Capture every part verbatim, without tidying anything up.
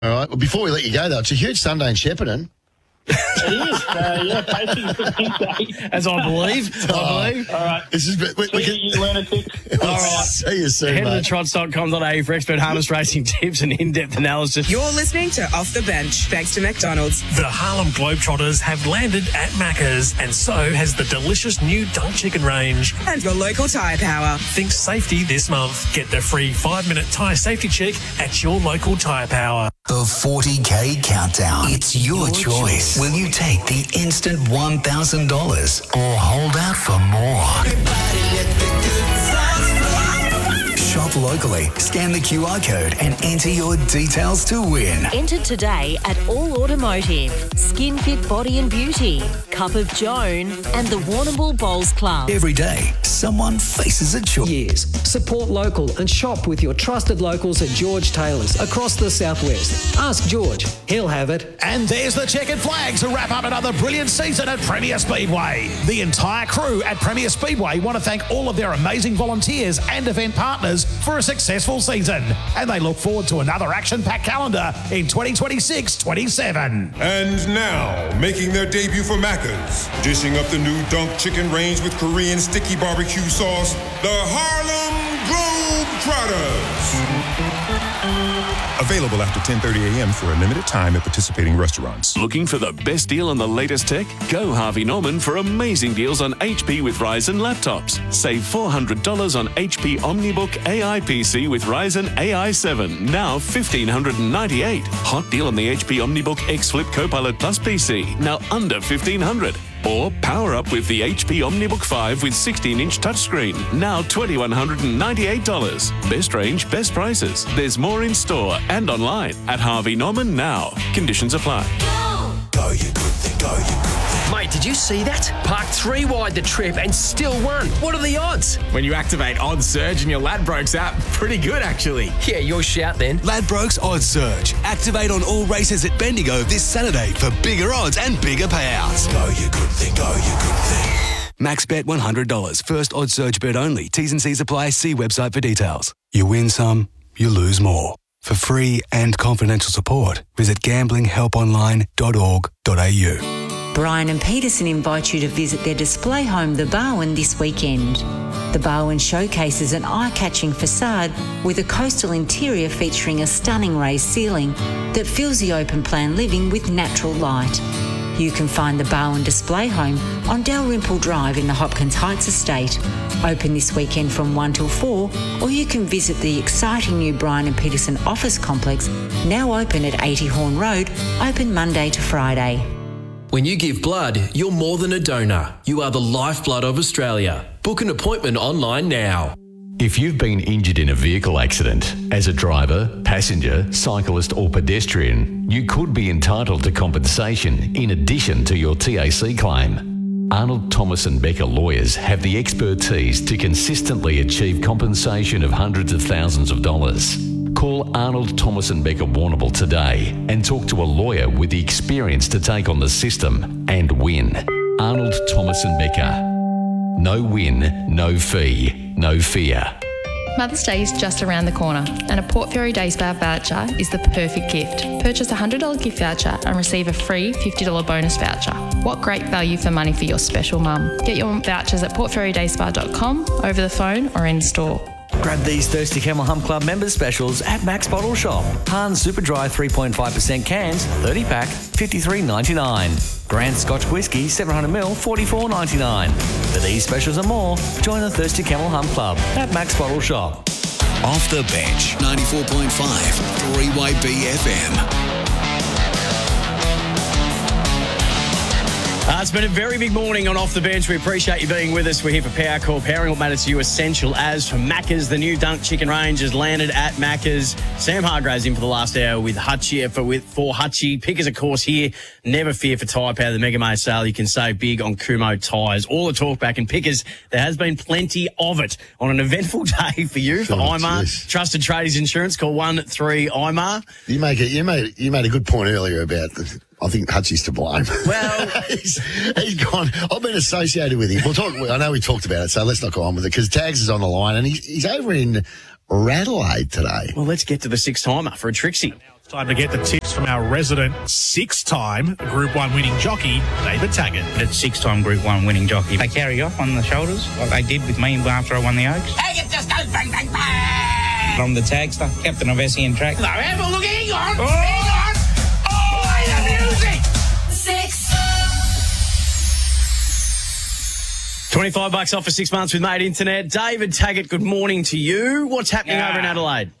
All right. Well, before we let you go, though, it's a huge Sunday in Shepparton. It is. Uh, yeah, basically for Tuesday. As I believe. Oh, I believe. All right. This is, we, we See can, you, lunatics. All right. See you soon, Head mate. to trots dot com dot a u for expert harness racing tips and in-depth analysis. You're listening to Off the Bench, thanks to McDonald's. The Harlem Globetrotters have landed at Macca's, and so has the delicious new Dunk Chicken range. And your local tyre power. Think safety this month. Get the free five-minute tyre safety check at your local Tyre Power. The forty K Countdown. It's your, your choice. choice. Will you take the instant one thousand dollars or hold out for more? Shop locally, scan the Q R code and enter your details to win. Enter today at All Automotive, Skin Fit Body and Beauty, Cup of Joan and the Warrnambool Bowls Club. Every day, someone faces a choice. Years. Support local and shop with your trusted locals at George Taylor's across the southwest. Ask George. He'll have it. And there's the checkered flag to wrap up another brilliant season at Premier Speedway. The entire crew at Premier Speedway want to thank all of their amazing volunteers and event partners for a successful season. And they look forward to another action-packed calendar in twenty twenty-six twenty-seven. And now, making their debut for Macca's, dishing up the new Dunk Chicken range with Korean sticky barbecue sauce, the Harlem Globetrotters. Available after ten thirty a.m. for a limited time at participating restaurants. Looking for the best deal on the latest tech? Go Harvey Norman for amazing deals on H P with Ryzen laptops. Save four hundred dollars on H P OmniBook A I P C with Ryzen A I seven, now one thousand five hundred ninety-eight dollars. Hot deal on the H P OmniBook X Flip Copilot Plus P C, now under fifteen hundred dollars. Or power up with the H P OmniBook five with sixteen inch touchscreen, now two thousand one hundred ninety-eight dollars. Best range, best prices. There's more in store and online at Harvey Norman now. Conditions apply. Go, you good thing, go, you good thing. Mate, did you see that? Parked three wide the trip and still won. What are the odds? When you activate Odds Surge in your Ladbrokes app, pretty good actually. Yeah, your shout then. Ladbrokes Odds Surge. Activate on all races at Bendigo this Saturday for bigger odds and bigger payouts. Go, you good thing, go, you good thing. Max bet one hundred dollars. First Odds Surge bet only. T's and C's apply. See website for details. You win some, you lose more. For free and confidential support, visit gambling help online dot org dot a u. Brian and Peterson invite you to visit their display home, The Barwon, this weekend. The Barwon showcases an eye-catching facade with a coastal interior featuring a stunning raised ceiling that fills the open-plan living with natural light. You can find the Barwon display home on Dalrymple Drive in the Hopkins Heights estate. Open this weekend from one till four, or you can visit the exciting new Brian and Peterson office complex, now open at eighty Horn Road, open Monday to Friday. When you give blood, you're more than a donor. You are the lifeblood of Australia. Book an appointment online now. If you've been injured in a vehicle accident, as a driver, passenger, cyclist or pedestrian, you could be entitled to compensation in addition to your T A C claim. Arnold Thomas and Becker lawyers have the expertise to consistently achieve compensation of hundreds of thousands of dollars. Call Arnold Thomas and Becker Warrnambool today and talk to a lawyer with the experience to take on the system and win. Arnold Thomas and Becker. No win, no fee, no fear. Mother's Day is just around the corner, and a Port Fairy Day Spa voucher is the perfect gift. Purchase a one hundred dollars gift voucher and receive a free fifty dollars bonus voucher. What great value for money for your special mum. Get your vouchers at port fairy day spa dot com, over the phone or in store. Grab these Thirsty Camel Hump Club members specials at Max Bottle Shop. Hans Super Dry three point five percent cans, thirty pack, fifty-three ninety-nine. Grand Scotch Whisky seven hundred milliliters, forty-four ninety-nine. For these specials and more, join the Thirsty Camel Hump Club at Max Bottle Shop. Off the Bench, ninety-four point five, three Y B F M. Uh, it's been a very big morning on Off the Bench. We appreciate you being with us. We're here for Power Call, powering what matters to you, essential as for Macca's. The new Dunk Chicken range has landed at Macca's. Sam Hargrave's in for the last hour with Hutchie, for, with, for Hutchie. Pickers, of course, here. Never fear for Tyre Power. The Mega May sale, you can save big on Kumo tyres. All the talk back in Pickers. There has been plenty of it on an eventful day for you, for Oh, I M A R. geez. Trusted Tradies Insurance. Call one three I M A R. You make it. You made you made a good point earlier about. The, I think Hutchie's to blame. Well, he's, he's gone. I've been associated with him. We'll talk. I know we talked about it, so let's not go on with it because Tags is on the line and he's he's over in Radelaide today. Well, let's get to the six-timer for a Trixie. Time to get the tips from our resident six-time Group one winning jockey, David Taggart. That six-time Group one winning jockey. They carry off on the shoulders like they did with me after I won the Oaks. Taggart just goes bang, bang, bang! I'm the tagster, captain of S E N Track. No, have a look, hang on, oh. hang on! Oh, play the music! Six. twenty-five bucks off for six months with Mate Internet. David Taggart, good morning to you. What's happening uh, over in Adelaide?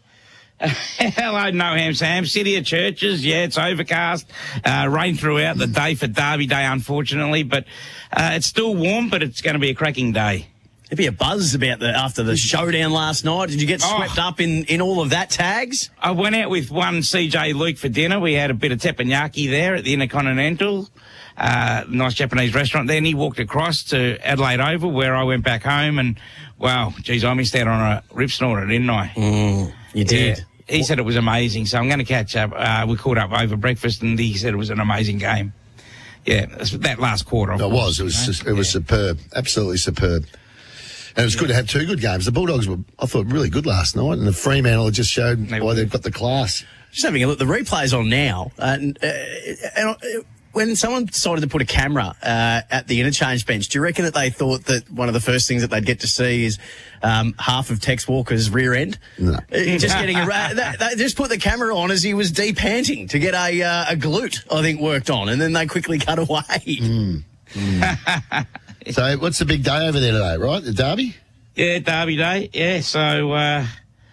Hello, Noham Sam. City of Churches. Yeah, it's overcast. Uh, rain throughout the day for Derby Day, unfortunately. But uh, it's still warm, but it's going to be a cracking day. There'd be a buzz about the after the showdown last night. Did you get swept oh, up in, in all of that, Tags? I went out with one C J Luke for dinner. We had a bit of teppanyaki there at the Intercontinental. Uh, nice Japanese restaurant there. And he walked across to Adelaide Oval, where I went back home. And, wow, geez, I missed out on a rip snorter, didn't I? Mm, you did. Yeah. He said it was amazing, so I'm going to catch up. Uh, we caught up over breakfast, and he said it was an amazing game. Yeah, that last quarter. It was. It was. Just, it was yeah. superb. Absolutely superb. And it was yeah. good to have two good games. The Bulldogs were, I thought, really good last night, and the Fremantle just showed they why they've got the class. Just having a look. The replay's on now, uh, and, uh, and uh, when someone decided to put a camera uh, at the interchange bench, do you reckon that they thought that one of the first things that they'd get to see is um, half of Tex Walker's rear end? No. Uh, just getting a ra- they, they just put the camera on as he was depanting to get a uh, a glute, I think, worked on, and then they quickly cut away. Mm. Mm. So what's the big day over there today, right? The Derby? Yeah, Derby Day. Yeah, so... Uh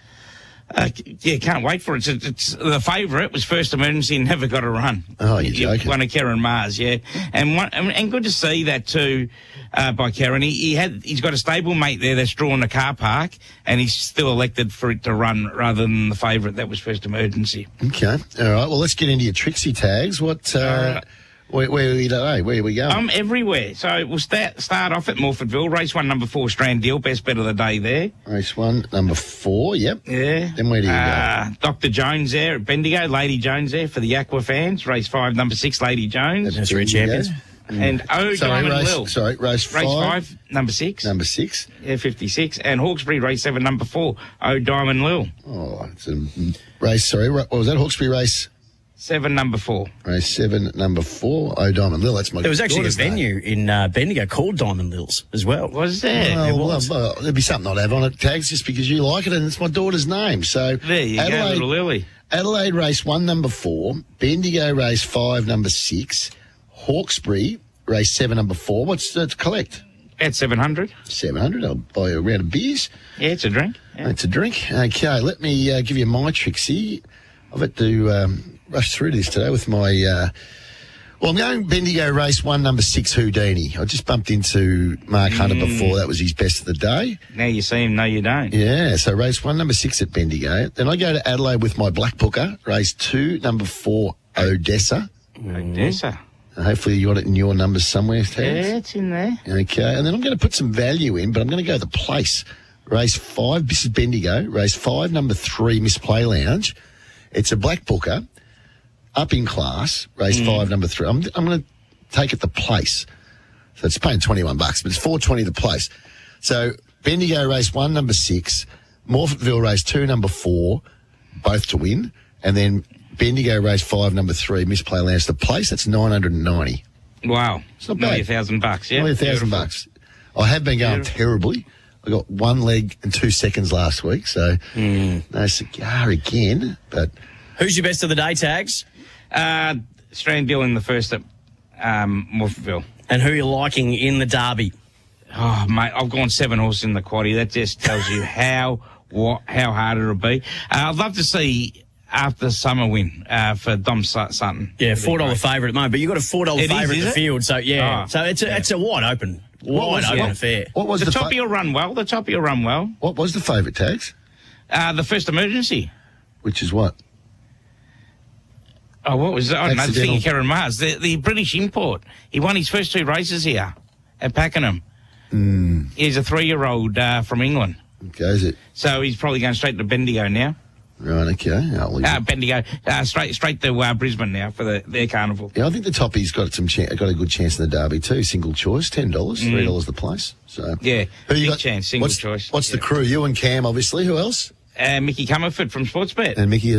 Uh, yeah, can't wait for it. It's, it's the favourite was First Emergency and never got a run. Oh, you're joking. One of Karen Mars, yeah, and one, and good to see that too uh, by Karen. He, he had he's got a stablemate there that's drawn the car park, and he's still elected for it to run rather than the favourite that was First Emergency. Okay, all right. Well, let's get into your Trixie Tags. What? Uh, uh, Where, where are we today? Where are we going? I'm everywhere. So we'll start, start off at Morfordville. Race one, number four, Strand Deal. Best bet of the day there. Race one, number four, yep. Yeah. Then where do you uh, go? Doctor Jones there at Bendigo. Lady Jones there for the Aqua fans. Race five, number six, Lady Jones. That's three champions. Mm. And O sorry, Diamond race, Lil. Sorry, race five. Race five, number six. Number six. Yeah, fifty-six. And Hawkesbury, race seven, number four, O Diamond Lil. Oh, it's a race, sorry. What was that? Hawkesbury race? Seven, number four. Race seven, number four, Oh Diamond Lil. That's my There was actually a venue name. in uh, Bendigo called Diamond Lils as well. Was there? Well, there was. Well, well, there'd be something I'd have on it, Tags, just because you like it, and it's my daughter's name. So there you Adelaide, go, little Lily. Adelaide race one, number four. Bendigo race five, number six. Hawkesbury race seven, number four. What's that to collect? At seven hundred. seven hundred. I'll buy you a round of beers. Yeah, it's a drink. Yeah. It's a drink. Okay, let me uh, give you my Trixie. I've had to um, rush through this today with my... Uh, well, I'm going Bendigo race one, number six, Houdini. I just bumped into Mark Hunter mm. before. That was his best of the day. Now you see him, no you don't. Yeah, so race one, number six at Bendigo. Then I go to Adelaide with my Black Booker. Race two, number four, Odessa. Odessa. Uh, hopefully you got it in your numbers somewhere, Tags. Yeah, it's in there. Okay, and then I'm going to put some value in, but I'm going to go the place. Race five, this is Bendigo. Race five, number three, Miss Play Lounge. It's a Black Booker, up in class, race mm. five, number three. I'm, I'm going to take it the place. So it's paying twenty-one bucks, but it's four twenty the place. So Bendigo race one, number six, Morfordville race two, number four, both to win, and then Bendigo race five, number three, Miss Play Lounge, the place. That's nine hundred ninety. Wow. It's not Nearly bad. a thousand bucks, yeah. Nearly a thousand bucks. I have been going Beautiful. terribly. I got one leg and two seconds last week, so mm. no cigar again. But who's your best of the day, Tags? Uh, Strand Deal in the first at um, Morfordville. And who are you liking in the Derby? Oh, mate, I've gone seven horse in the quaddie. That just tells you how what how hard it'll be. Uh, I'd love to see after summer win uh, for Dom Sutton. Yeah, four dollar favourite at the moment, but you've got a four dollar favourite in the field, so yeah, oh, so it's a, yeah. it's a wide open. What Wide was, open what, affair. What was the, the top fa- of your run well? The top of your run well. What was the favourite, Tags? Uh, the First Emergency. Which is what? Oh, what was that? I don't know. The Accidental. thing of Karen Mars, the, the British import. He won his first two races here at Pakenham. Mm. He's a three-year-old uh, from England. Okay, is it? So he's probably going straight to Bendigo now. Right, okay. Oh, uh, Bendigo, uh, straight straight to uh, Brisbane now for the, their carnival. Yeah, I think the Toppy's got some cha- got a good chance in the Derby too. Single choice, ten dollars, three dollars mm. the place. So yeah, who you big got? chance, single what's, choice. What's yeah. the crew? You and Cam, obviously. Who else? Uh, Mickey Comerford from Sportsbet. And Mickey